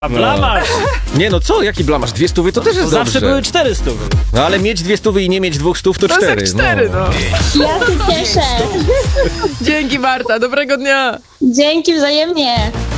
A blamasz! Nie no co, jaki blamasz? 200 to też jest Zawsze dobrze. były 400. No ale mieć 200 i nie mieć 200 to To jest 4. jak 4, no. Ja się cieszę. Dzięki, Marta, dobrego dnia. Dzięki wzajemnie.